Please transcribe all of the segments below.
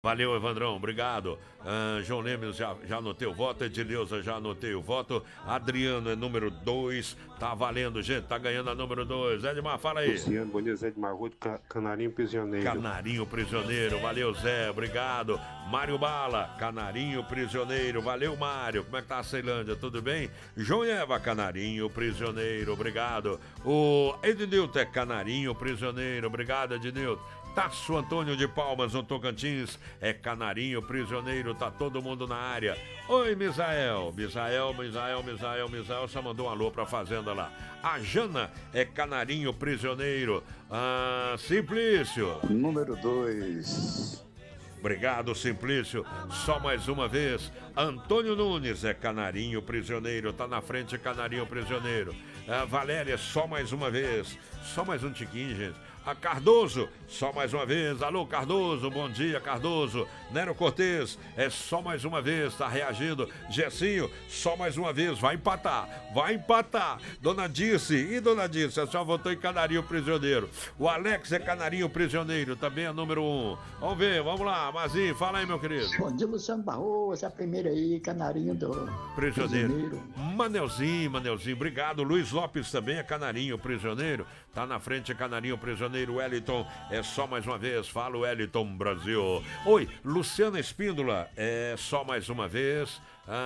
Valeu, Evandrão, obrigado. João Lemes, já anotei o voto. Edileuza, já anotei o voto. Adriano é número 2. Tá valendo, gente, tá ganhando a número 2. Edmar, fala aí. Luciano, bom dia, Zé de Marrudo, Canarinho Prisioneiro. Canarinho Prisioneiro, valeu, Zé, obrigado. Mário Bala, Canarinho Prisioneiro, valeu, Mário. Como é que tá a Ceilândia, tudo bem? João Eva, Canarinho Prisioneiro, obrigado. O Ednilton é Canarinho Prisioneiro, obrigado, Ednilton. Tasso Antônio de Palmas, no Tocantins, é Canarinho Prisioneiro, tá todo mundo na área. Oi, Misael, só mandou um alô pra fazenda lá. A Jana é Canarinho Prisioneiro. Simplício. Número 2. Obrigado, Simplício. Só mais uma vez. Antônio Nunes é Canarinho Prisioneiro. Tá na frente, Canarinho Prisioneiro. Valéria, só mais uma vez. Só mais um tiquinho, gente. A Cardoso, só mais uma vez. Alô, Cardoso, bom dia, Cardoso. Nero Cortez, é só mais uma vez, tá reagindo. Gessinho, só mais uma vez, vai empatar. Dona Dirce, a senhora votou em Canarinho Prisioneiro. O Alex é Canarinho Prisioneiro, também é número 1. Vamos ver, vamos lá, Mazinho, fala aí, meu querido. Bom dia, Luciano Barroso, a primeira aí, Canarinho do Prisioneiro. Manelzinho, obrigado. Luiz Lopes também é Canarinho Prisioneiro. Tá na frente, Canarinho Prisioneiro. Wellington, é só mais uma vez. Fala, Wellington, Brasil. Oi, Luciana Espíndola, é só mais uma vez.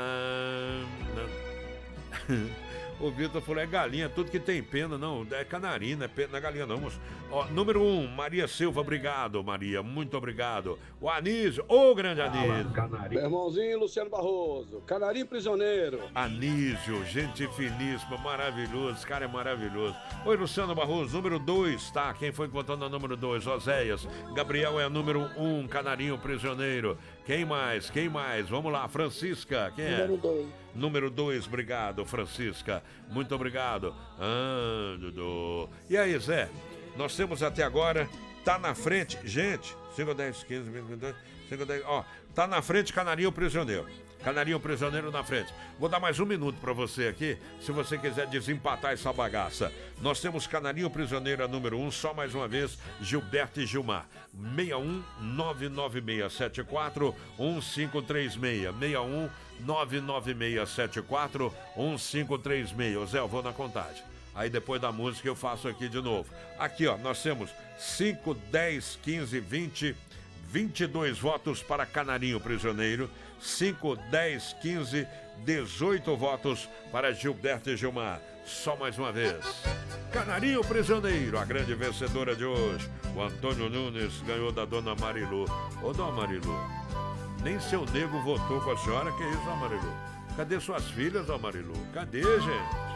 O Vitor falou, é galinha, tudo que tem pena, não, é canarinho, não é pena, não é galinha não, moço. Ó, número 1, Maria Silva, obrigado, Maria, muito obrigado. O Anísio, grande Anísio. Meu irmãozinho Luciano Barroso, Canarinho Prisioneiro. Anísio, gente finíssima, maravilhoso, esse cara é maravilhoso. Oi, Luciano Barroso, número 2, tá? Quem foi votando a número 2? Oséias. Gabriel é a número 1, Canarinho Prisioneiro. Quem mais? Vamos lá, Francisca, quem é? Número 2. Número 2, obrigado, Francisca. Muito obrigado. Dudu. E aí, Zé? Nós temos até agora, tá na frente, gente, 5, 10, 15, 20, 22, 5, 10, tá na frente Canarinho Prisioneiro. Canarinho Prisioneiro na frente. Vou dar mais um minuto pra você aqui, se você quiser desempatar essa bagaça. Nós temos Canarinho Prisioneiro a número 1, só mais uma vez, Gilberto e Gilmar. 61 99674 1536. 61 99674 1536. Zé, eu vou na contagem. Aí depois da música eu faço aqui de novo. Aqui, ó, nós temos 5, 10, 15, 20, 22 votos para Canarinho Prisioneiro. 5, 10, 15, 18 votos para Gilberto e Gilmar. Só mais uma vez. Canarinho Prisioneiro, a grande vencedora de hoje. O Antônio Nunes ganhou da dona Marilu. Ô, dona Marilu, nem seu nego votou com a senhora, que isso, dona Marilu? Cadê suas filhas, dona Marilu? Cadê, gente?